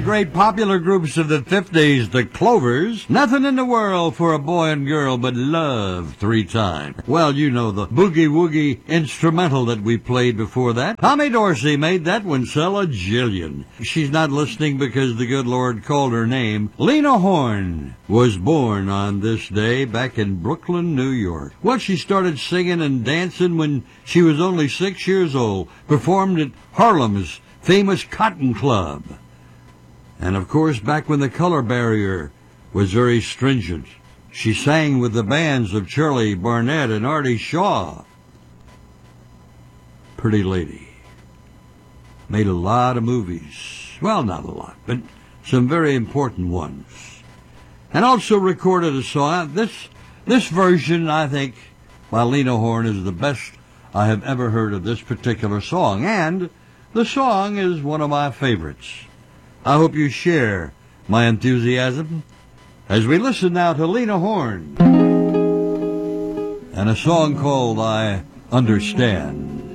great popular groups of the 50s, the Clovers. Nothing in the world for a boy and girl but love 3 times. Well, you know the boogie-woogie instrumental that we played before that. Tommy Dorsey made that one sell a jillion. She's not listening because the good Lord called her name. Lena Horne was born on this day back in Brooklyn, New York. Well, she started singing and dancing when she was only 6 years old, performed at Harlem's famous Cotton Club. And of course, back when the color barrier was very stringent, she sang with the bands of Charlie Barnett and Artie Shaw. Pretty lady. Made a lot of movies. Well, not a lot, but some very important ones. And also recorded a song. This version, I think, by Lena Horne is the best I have ever heard of this particular song. And the song is one of my favorites. I hope you share my enthusiasm as we listen now to Lena Horne and a song called I Understand.